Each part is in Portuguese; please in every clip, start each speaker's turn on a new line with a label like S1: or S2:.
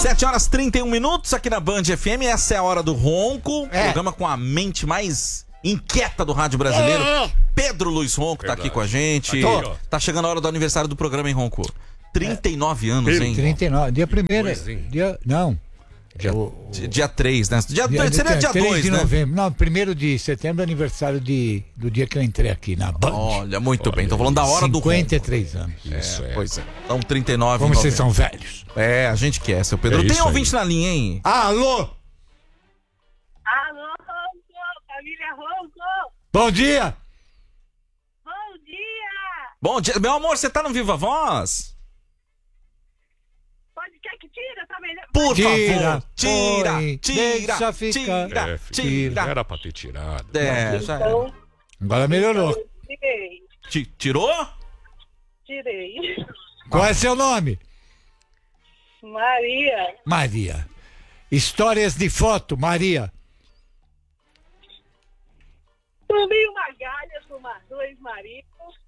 S1: 7h31 aqui na Band FM. Essa é a hora do Ronco. Programa com a mente mais inquieta do rádio brasileiro. Pedro Luiz Ronco tá aqui com a gente. Tá chegando a hora do aniversário do programa, hein, Ronco? 39 anos, hein?
S2: 39. Dia 1º.
S1: Dia 3, né? Seria dia 2,
S2: de
S1: né?
S2: novembro. Não, 1º de setembro, aniversário do dia que eu entrei aqui na Band.
S1: Olha, muito bem. Tô falando da hora do Ronco.
S2: 53 anos.
S1: Isso, Pois é. Então, 39.
S2: Como vocês são velhos.
S1: A gente quer, seu Pedro. Tem ouvinte na linha, hein?
S2: Alô?
S3: Alô, Ronco, família Ronco.
S2: Bom dia.
S3: Bom dia.
S1: Bom dia. Meu amor, você tá no Viva Voz?
S3: Pode quer que tira, tá melhor.
S1: Por
S2: Tira,
S1: favor, tira,
S2: põe, deixa ficar.
S1: tira.
S4: Era pra ter tirado.
S1: Já era.
S3: Então,
S2: Agora melhorou.
S3: tirei.
S1: Tirou?
S3: Tirei.
S2: Qual é seu nome?
S3: Maria.
S2: Maria. Histórias de foto, Maria.
S3: Tomei uma galha com dois maridos.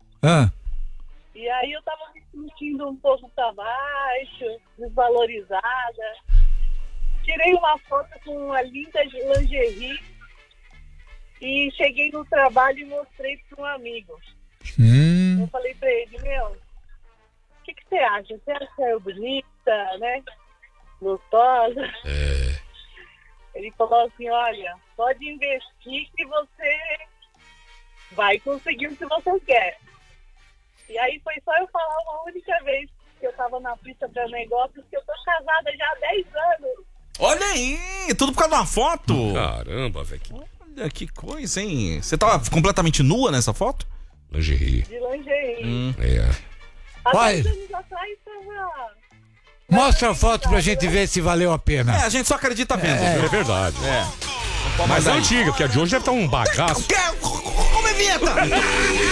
S3: E aí eu tava me sentindo um pouco pra baixo, desvalorizada. Tirei uma foto com uma linda lingerie e cheguei no trabalho e mostrei para um amigo. Eu falei pra ele, o que você acha? Você acha eu bonita, né? Gostosa? Ele falou assim, olha, pode investir que você vai conseguir o que você quer. E aí foi só eu falar uma única vez que eu tava na pista para negócios, que eu tô casada já há 10 anos.
S1: Olha aí, tudo por causa de uma foto.
S4: Caramba, velho.
S1: Olha que coisa, hein? Você tava completamente nua nessa foto?
S4: Lingerie.
S3: De lingerie. Há
S2: Vai.
S3: 10 anos atrás tava...
S2: Mostra a foto pra gente ver se valeu a pena.
S1: A gente só acredita vendo.
S4: É verdade. Mas é antiga, porque a de hoje deve estar um bagaço.
S1: Como é vinheta?